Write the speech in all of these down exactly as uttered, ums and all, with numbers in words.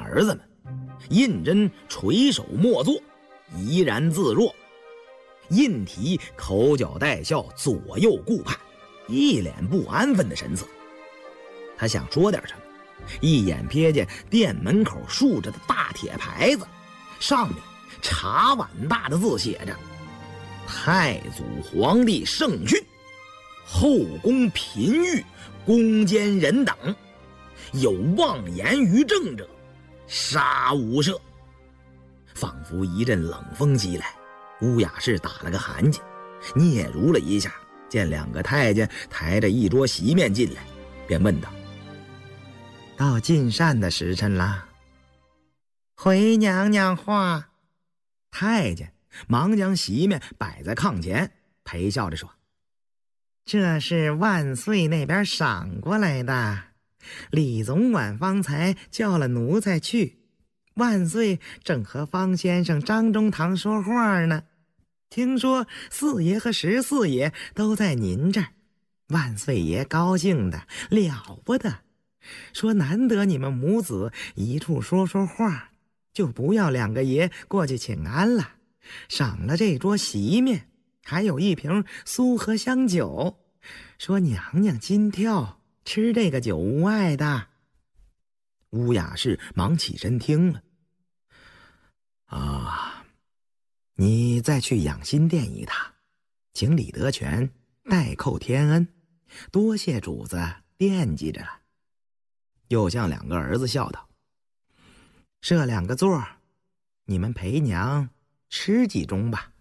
儿子们，胤禛垂手默坐，怡然自若。胤禔口角带笑，左右顾盼，一脸不安分的神色。他想说点什么，一眼瞥见店门口竖着的大铁牌子，上面茶碗大的字写着太祖皇帝圣训，后宫嫔御，宫奸人等，有妄言于政者，杀无赦。仿佛一阵冷风袭来，乌雅氏打了个寒噤，嗫嚅了一下，见两个太监抬着一桌席面进来，便问道：到进膳的时辰了。回娘娘话。太监忙将席面摆在炕前，陪笑着说：这是万岁那边赏过来的，李总管方才叫了奴才去，万岁正和方先生张中堂说话呢，听说四爷和十四爷都在您这儿，万岁爷高兴的了不得，说难得你们母子一处说说话，就不要两个爷过去请安了，赏了这桌席面，还有一瓶苏合香酒，说娘娘金挑，吃这个酒无碍的。乌雅氏忙起身听了。啊，你再去养心殿一趟，请李德全代叩天恩，多谢主子惦记着了。又向两个儿子笑道：设两个座，你们陪娘吃几盅吧。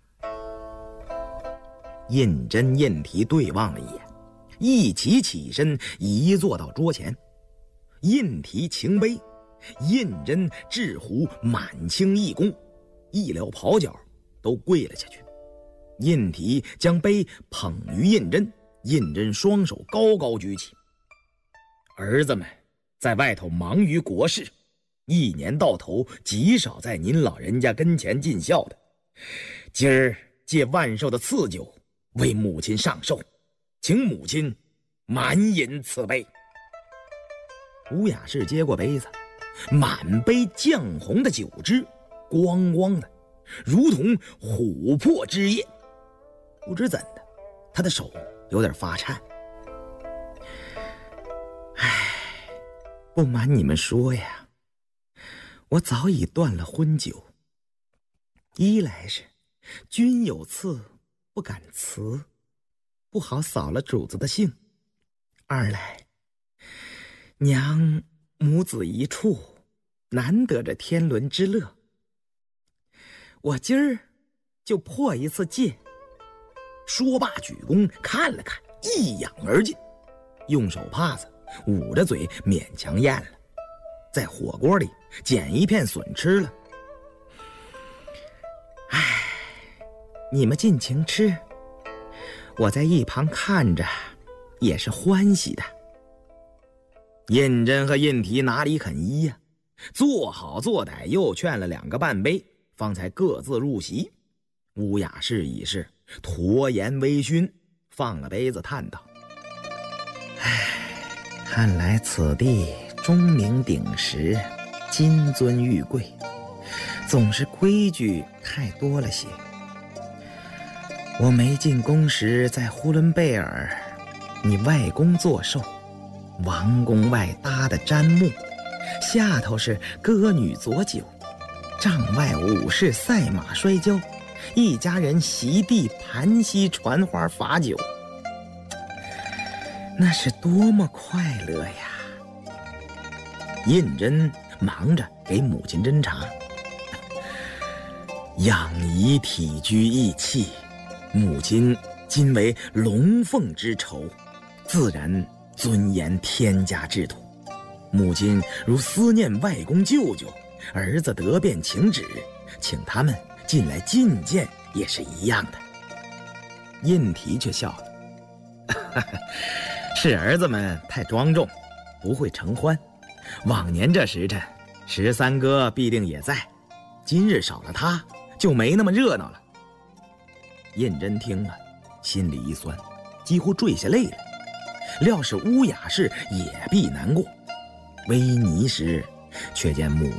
胤禛、胤禔对望了一眼，一起起身，移坐到桌前。胤禔擎杯，胤禛掷壶，满清一躬，一撩袍角都跪了下去。胤禔将杯捧于胤禛，胤禛双手高高举起。儿子们在外头忙于国事，一年到头极少在您老人家跟前尽孝的，今儿借万寿的赐酒为母亲上寿，请母亲满饮此杯。乌雅氏接过杯子，满杯绛红的酒汁，光光的，如同琥珀之液。不知怎的，他的手有点发颤。唉，不瞒你们说呀，我早已断了荤酒。一来是君有赐不敢辞，不好扫了主子的兴；二来娘母子一处，难得这天伦之乐。我今儿就破一次戒。说罢举弓看了看，一仰而尽，用手帕子捂着嘴勉强咽了，在火锅里捡一片笋吃了。唉，你们尽情吃，我在一旁看着也是欢喜的。胤禛和胤禔哪里肯依呀、啊？做好做歹又劝了两个半杯，方才各自入席。乌雅氏已是驼颜微醺，放了杯子叹道：唉，看来此地钟鸣鼎食，金尊玉贵，总是规矩太多了些。我没进宫时在呼伦贝尔，你外公做寿，王宫外搭的毡木，下头是歌女佐酒，帐外武士赛马摔跤，一家人席地盘膝传花罚酒，那是多么快乐呀！胤禛忙着给母亲斟茶，养仪体居义气，母亲今为龙凤之仇，自然尊严天家之土。母亲如思念外公舅舅，儿子得便请旨，请他们进来觐见也是一样的。胤禔却笑了，是儿子们太庄重，不会承欢。往年这时辰，十三哥必定也在，今日少了他，就没那么热闹了。胤禛听了，心里一酸，几乎坠下泪来。料是乌雅氏也必难过。微泥时，却见母